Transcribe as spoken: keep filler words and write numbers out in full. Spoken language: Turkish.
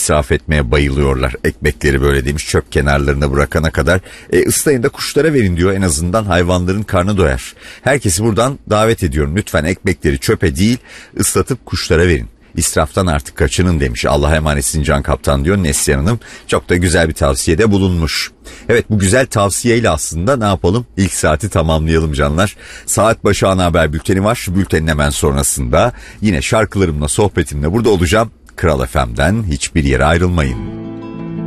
israf etmeye bayılıyorlar. Ekmekleri böyle demiş çöp kenarlarına bırakana kadar. E, ıslayın da kuşlara verin diyor, en azından hayvanların karnı doyar. Herkesi buradan davet ediyorum. Lütfen ekmekleri çöpe değil ıslatıp kuşlara verin. İsraftan artık kaçının demiş. Allah'a emanetsin Can Kaptan diyor Neslihan Hanım. Çok da güzel bir tavsiyede bulunmuş. Evet, bu güzel tavsiyeyle aslında ne yapalım? İlk saati tamamlayalım canlar. Saat başı ana haber bülteni var. Bültenin hemen sonrasında yine şarkılarımla, sohbetimle burada olacağım. Kral F M'den hiçbir yere ayrılmayın.